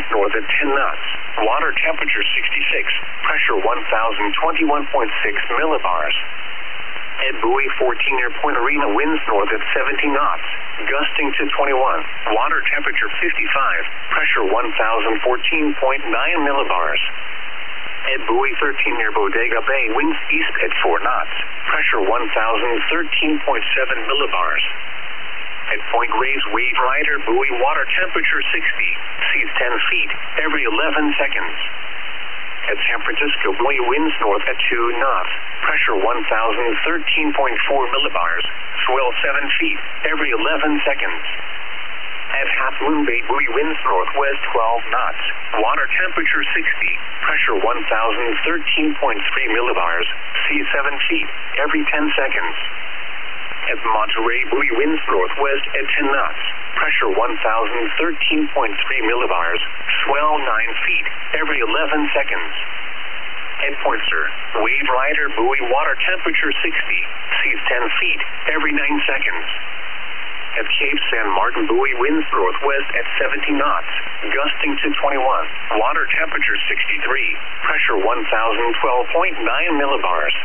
winds north at 10 knots. Water temperature 66. Pressure 1,021.6 millibars. At buoy 14 near Point Arena, winds north at 17 knots, gusting to 21. Water temperature 55. Pressure 1,014.9 millibars. At buoy 13 near Bodega Bay, winds east at 4 knots. Pressure 1,013.7 millibars. At Point Reyes, wave rider buoy, water temperature 60. Seas 10 feet every 11 seconds. At San Francisco buoy, winds north at 2 knots. Pressure 1,013.4 millibars. Swell 7 feet every 11 seconds. At Half Moon Bay buoy, winds northwest 12 knots. Water temperature 60. Pressure 1,013.3 millibars. Sea 7 feet every 10 seconds. At Monterey buoy, winds northwest at 10 knots. Pressure 1,013.3 millibars. Swell 9 feet every 11 seconds. At Point Sur, wave rider buoy, water temperature 60. Seas 10 feet every 9 seconds. At Cape San Martin buoy, winds northwest at 17 knots, gusting to 21. Water temperature 63. Pressure 1,012.9 millibars.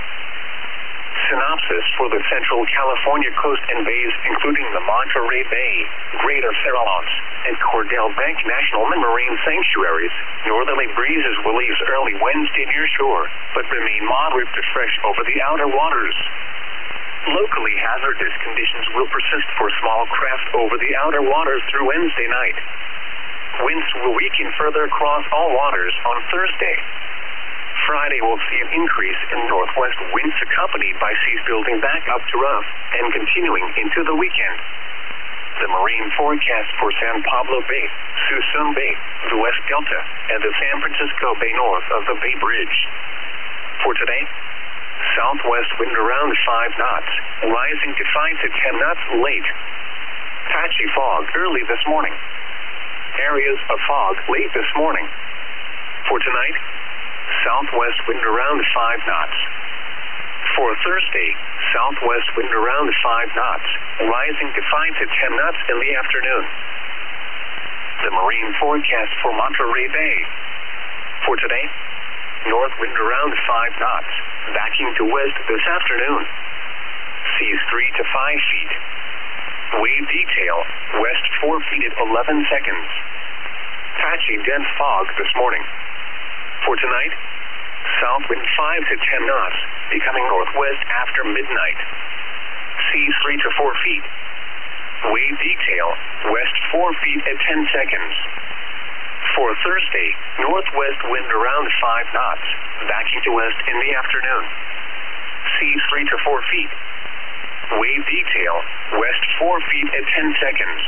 Synopsis for the Central California coast and bays, including the Monterey Bay, Greater Farallones, and Cordell Bank National Marine Sanctuaries. Northerly breezes will ease early Wednesday near shore, but remain moderate to fresh over the outer waters. Locally hazardous conditions will persist for small craft over the outer waters through Wednesday night. Winds will weaken further across all waters on Thursday. Friday will see an increase in northwest winds accompanied by seas building back up to rough and continuing into the weekend. The marine forecast for San Pablo Bay, Suisun Bay, the West Delta, and the San Francisco Bay north of the Bay Bridge. For today, southwest wind around 5 knots, rising to 5 to 10 knots late. Patchy fog early this morning. Areas of fog late this morning. For tonight, southwest wind around 5 knots. For Thursday, southwest wind around 5 knots, rising to 5 to 10 knots in the afternoon. The marine forecast for Monterey Bay. For today, north wind around 5 knots, backing to west this afternoon. Seas 3 to 5 feet. Wave detail, west 4 feet at 11 seconds. Patchy dense fog this morning. For tonight, south wind 5 to 10 knots, becoming northwest after midnight. Seas 3 to 4 feet. Wave detail, west 4 feet at 10 seconds. For Thursday, northwest wind around 5 knots, backing to west in the afternoon. Seas 3 to 4 feet. Wave detail, west 4 feet at 10 seconds.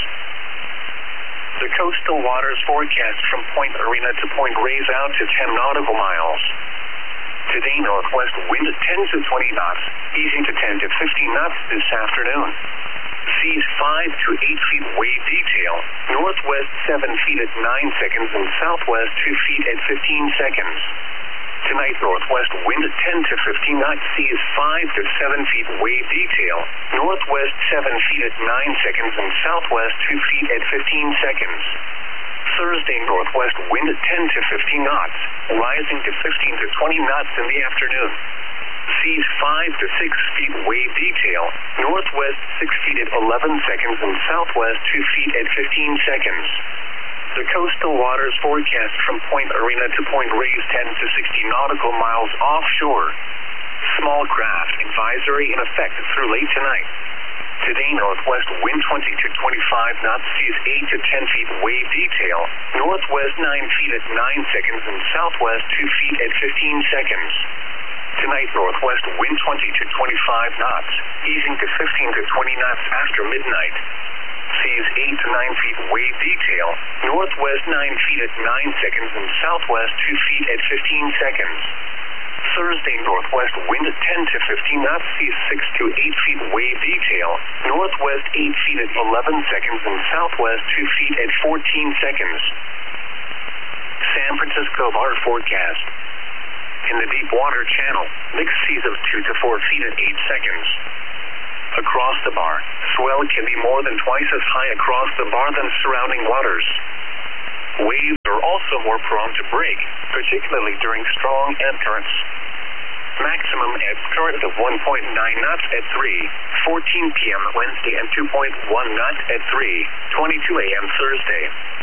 The coastal waters forecast from Point Arena to Point Reyes out to 10 nautical miles. Today, northwest wind 10 to 20 knots, easing to 10 to 15 knots this afternoon. Seas 5 to 8 feet wave detail, northwest 7 feet at 9 seconds and southwest 2 feet at 15 seconds. Tonight, northwest wind 10 to 15 knots, seas 5 to 7 feet wave detail, northwest 7 feet at 9 seconds and southwest 2 feet at 15 seconds. Thursday, northwest wind 10 to 15 knots, rising to 15 to 20 knots in the afternoon. Seas 5 to 6 feet wave detail, northwest 6 feet at 11 seconds and southwest 2 feet at 15 seconds. The coastal waters forecast from Point Arena to Point Reyes 10 to 60 nautical miles offshore. Small craft advisory in effect through late tonight. Today, northwest wind 20 to 25 knots, seas 8 to 10 feet wave detail, northwest 9 feet at 9 seconds and southwest 2 feet at 15 seconds. Tonight, northwest wind 20 to 25 knots, easing to 15 to 20 knots after midnight. Seas 8 to 9 feet wave detail, northwest 9 feet at 9 seconds and southwest 2 feet at 15 seconds. Thursday, northwest wind 10 to 15 knots, seas 6 to 8 feet wave detail, northwest 8 feet at 11 seconds and southwest 2 feet at 14 seconds. San Francisco water forecast. In the deep water channel, mixed seas of 2 to 4 feet at 8 seconds. Across the bar, swell can be more than twice as high across the bar than surrounding waters. Waves are also more prone to break, particularly during strong ebb currents. Maximum ebb current of 1.9 knots at 3:14 p.m. Wednesday and 2.1 knots at 3:22 a.m. Thursday.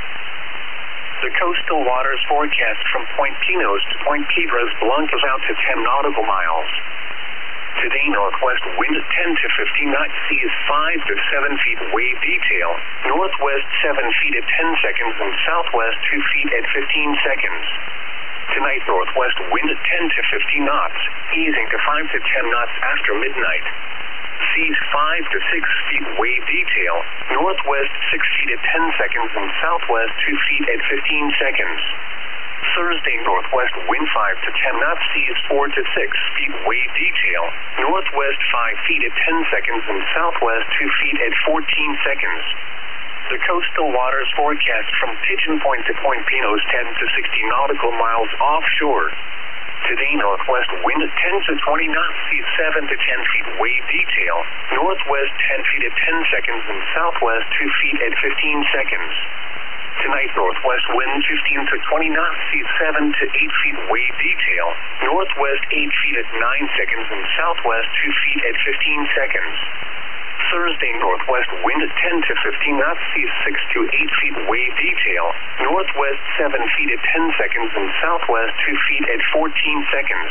The coastal waters forecast from Point Pinos to Point Piedras Blancas out to 10 nautical miles. Today, northwest wind 10 to 15 knots, seas 5 to 7 feet, wave detail, northwest 7 feet at 10 seconds and southwest 2 feet at 15 seconds. Tonight, northwest wind 10 to 15 knots, easing to 5 to 10 knots after midnight. Seas 5 to 6 feet, wave detail, northwest 6 feet at 10 seconds and southwest 2 feet at 15 seconds. Thursday, northwest wind 5 to 10 knots, seas 4 to 6 feet, wave detail, northwest 5 feet at 10 seconds and southwest 2 feet at 14 seconds. The coastal waters forecast from Pigeon Point to Point Pinos 10 to 60 nautical miles offshore. Today, northwest wind 10 to 20 knots, seas 7 to 10 feet, wave detail, northwest 10 feet at 10 seconds and southwest 2 feet at 15 seconds. Tonight, northwest wind 15 to 20 knots, seas 7 to 8 feet, wave detail, northwest 8 feet at 9 seconds and southwest 2 feet at 15 seconds. Thursday, northwest wind 10 to 15 knots, seas 6 to 8 feet, wave detail, northwest 7 feet at 10 seconds and southwest 2 feet at 14 seconds.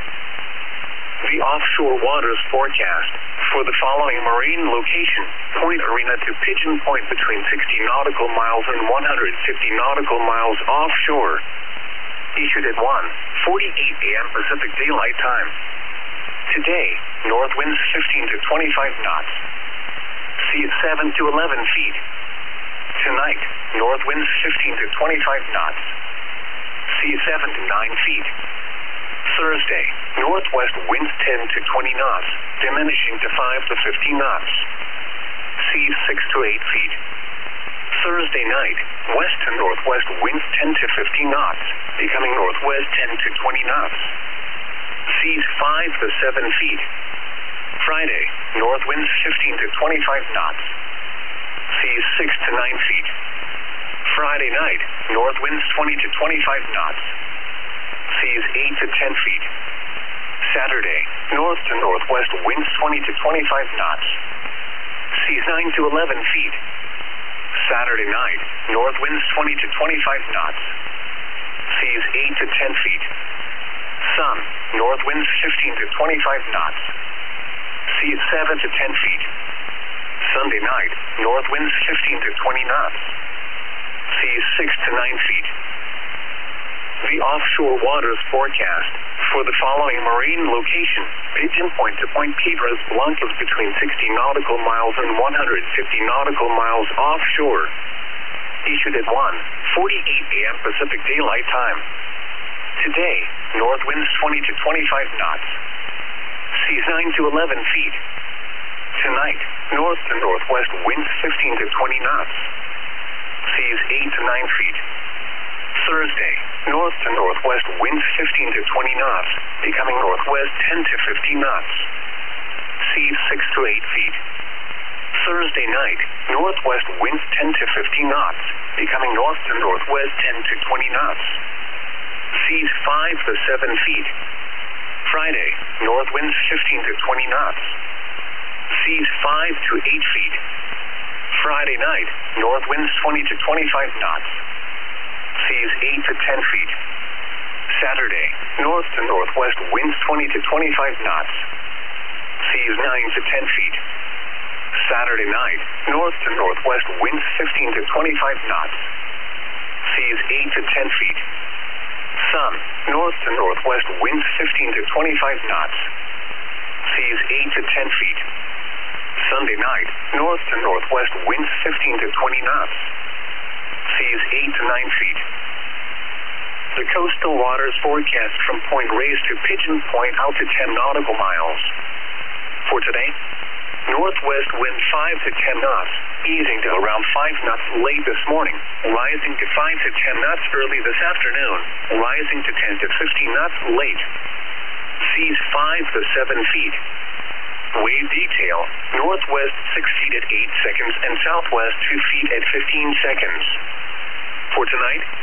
The offshore waters forecast for the following marine location: Point Arena to Pigeon Point between 60 nautical miles and 150 nautical miles offshore. Issued at 1:48 a.m. Pacific Daylight Time. Today, north winds 15 to 25 knots. Seas 7 to 11 feet. Tonight, north winds 15 to 25 knots. Seas 7 to 9 feet. Thursday, northwest winds 10 to 20 knots, diminishing to 5 to 15 knots. Seas 6 to 8 feet. Thursday night, west to northwest winds 10 to 15 knots, becoming northwest 10 to 20 knots. Seas 5 to 7 feet. Friday, north winds 15 to 25 knots. Seas 6 to 9 feet. Friday night, north winds 20 to 25 knots. Seas 8 to 10 feet. Saturday, north to northwest winds 20 to 25 knots. Seas 9 to 11 feet. Saturday night, north winds 20 to 25 knots. Seas 8 to 10 feet. Sun, north winds 15 to 25 knots. Seas 7 to 10 feet. Sunday night, north winds 15 to 20 knots. Seas 6 to 9 feet. The offshore waters forecast for the following marine location: Pigeon Point to Point Piedras Blancas between 60 nautical miles and 150 nautical miles offshore. Issued at 1:48 a.m. Pacific Daylight Time. Today, north winds 20 to 25 knots. Seas 9 to 11 feet. Tonight, north to northwest winds 15 to 20 knots. Seas 8 to 9 feet. Thursday, north to northwest winds 15 to 20 knots, becoming northwest 10 to 15 knots. Seas 6 to 8 feet. Thursday night, northwest winds 10 to 15 knots, becoming north to northwest 10 to 20 knots. Seas 5 to 7 feet. Friday, north winds 15 to 20 knots. Seas 5 to 8 feet. Friday night, north winds 20 to 25 knots. Seas 8 to 10 feet. Saturday, north to northwest winds 20 to 25 knots. Seas 9 to 10 feet. Saturday night, north to northwest winds 15 to 25 knots. Seas 8 to 10 feet. Sun, north to northwest winds 15 to 25 knots. Seas 8 to 10 feet. Sunday night, north to northwest winds 15 to 20 knots. Seas 8 to 9 feet. The coastal waters forecast from Point Reyes to Pigeon Point out to 10 nautical miles. For today, northwest wind 5 to 10 knots, easing to around 5 knots late this morning, rising to 5 to 10 knots early this afternoon, rising to 10 to 15 knots late. Seas 5 to 7 feet. Wave detail, northwest 6 feet at 8 seconds and southwest 2 feet at 15 seconds. For tonight,